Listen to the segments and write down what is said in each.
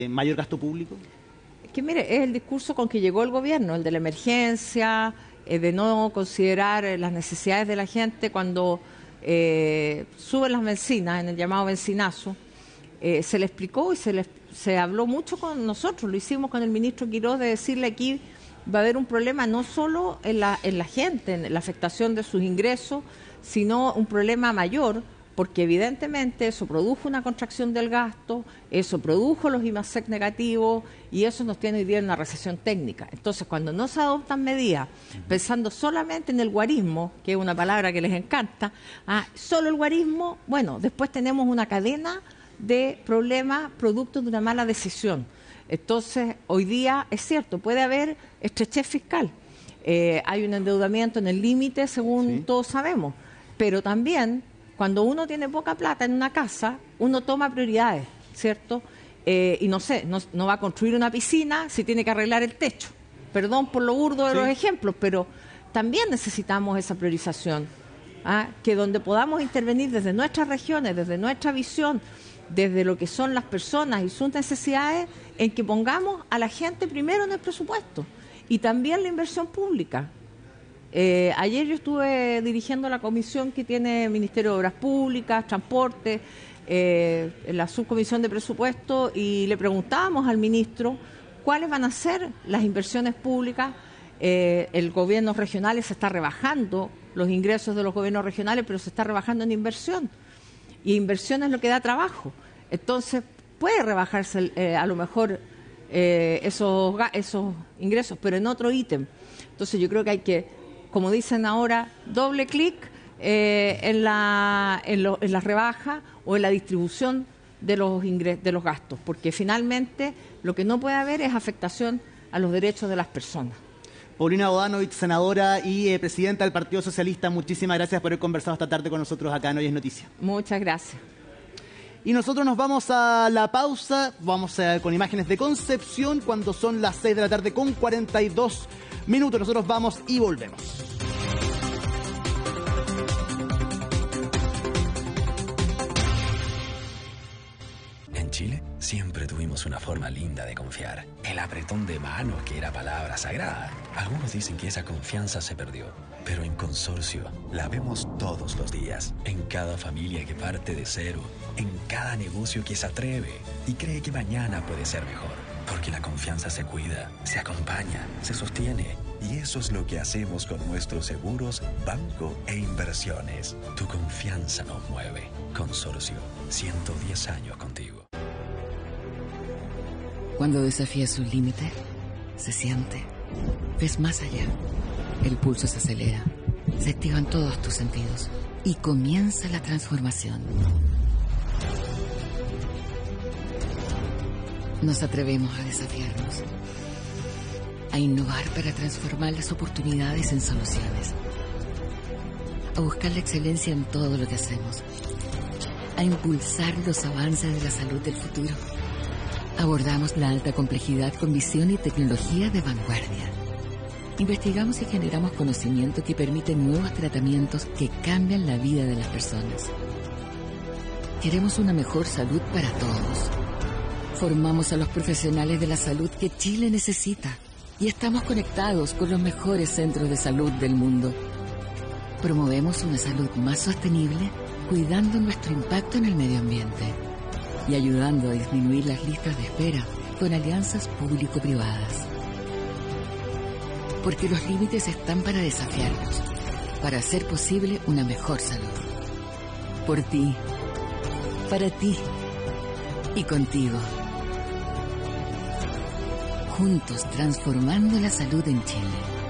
mayor gasto público? Es que mire, es el discurso con que llegó el gobierno, el de la emergencia, de no considerar las necesidades de la gente cuando suben las bencinas, en el llamado bencinazo. Se le explicó y se habló mucho con nosotros, lo hicimos con el ministro Quirós, de decirle aquí va a haber un problema no solo en la gente, en la afectación de sus ingresos, sino un problema mayor, porque evidentemente eso produjo una contracción del gasto, eso produjo los IMASEC negativos y eso nos tiene hoy día en una recesión técnica. Entonces, cuando no se adoptan medidas pensando solamente en el guarismo, que es una palabra que les encanta, solo el guarismo, bueno, después tenemos una cadena de problemas producto de una mala decisión. Entonces, hoy día es cierto, puede haber estrechez fiscal, hay un endeudamiento en el límite, según todos sabemos, pero también cuando uno tiene poca plata en una casa, uno toma prioridades, ¿cierto? Y no va a construir una piscina si tiene que arreglar el techo. Perdón por lo burdo de los ejemplos, pero también necesitamos esa priorización, que donde podamos intervenir desde nuestras regiones, desde nuestra visión, desde lo que son las personas y sus necesidades, en que pongamos a la gente primero en el presupuesto y también la inversión pública. Ayer yo estuve dirigiendo la comisión que tiene Ministerio de Obras Públicas, Transporte, en la subcomisión de presupuesto, y le preguntábamos al ministro cuáles van a ser las inversiones públicas. El gobierno regional se está rebajando los ingresos de los gobiernos regionales, pero se está rebajando en inversión. Y inversión es lo que da trabajo. Entonces, puede rebajarse a lo mejor esos ingresos, pero en otro ítem. Entonces, yo creo que hay que, como dicen ahora, doble clic en la rebaja o en la distribución de los gastos, porque finalmente lo que no puede haber es afectación a los derechos de las personas. Paulina Bodanovich, senadora y presidenta del Partido Socialista, muchísimas gracias por haber conversado esta tarde con nosotros acá en Hoy es Noticia. Muchas gracias. Y nosotros nos vamos a la pausa, vamos con imágenes de Concepción cuando son las 6 de la tarde con 42 minutos. Nosotros vamos y volvemos. En Chile siempre tuvimos una forma linda de confiar. El apretón de manos, que era palabra sagrada. Algunos dicen que esa confianza se perdió, pero en Consorcio la vemos todos los días. En cada familia que parte de cero, en cada negocio que se atreve y cree que mañana puede ser mejor. Porque la confianza se cuida, se acompaña, se sostiene. Y eso es lo que hacemos con nuestros seguros, banco e inversiones. Tu confianza nos mueve. Consorcio, 110 años contigo. Cuando desafías un límite, se siente. Ves más allá. El pulso se acelera. Se activan todos tus sentidos. Y comienza la transformación. Nos atrevemos a desafiarnos. A innovar para transformar las oportunidades en soluciones. A buscar la excelencia en todo lo que hacemos. A impulsar los avances de la salud del futuro. Abordamos la alta complejidad con visión y tecnología de vanguardia. Investigamos y generamos conocimiento que permite nuevos tratamientos que cambian la vida de las personas. Queremos una mejor salud para todos. Formamos a los profesionales de la salud que Chile necesita y estamos conectados con los mejores centros de salud del mundo. Promovemos una salud más sostenible, cuidando nuestro impacto en el medio ambiente y ayudando a disminuir las listas de espera con alianzas público-privadas. Porque los límites están para desafiarlos, para hacer posible una mejor salud. Por ti, para ti y contigo. Juntos transformando la salud en Chile.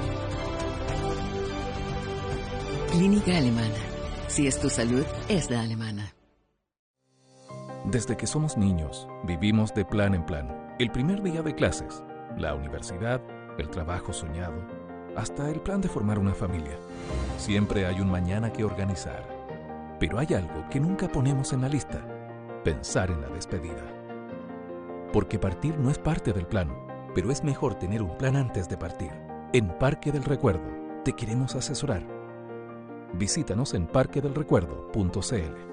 Clínica Alemana. Si es tu salud, es la alemana. Desde que somos niños, vivimos de plan en plan. El primer día de clases, la universidad, el trabajo soñado, hasta el plan de formar una familia. Siempre hay un mañana que organizar. Pero hay algo que nunca ponemos en la lista: pensar en la despedida. Porque partir no es parte del plan, pero es mejor tener un plan antes de partir. En Parque del Recuerdo te queremos asesorar. Visítanos en parquedelrecuerdo.cl.